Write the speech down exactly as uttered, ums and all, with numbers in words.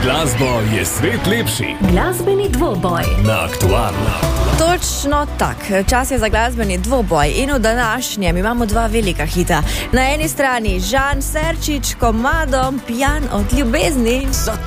glasbo je svet lepši. Glasbeni dvoboj Na Aktualno. Točno tak, čas je za glasbeni dvoboj in v današnjem imamo dva velika hita. Na eni strani Žan Serčič komadom Pijan od ljubezni.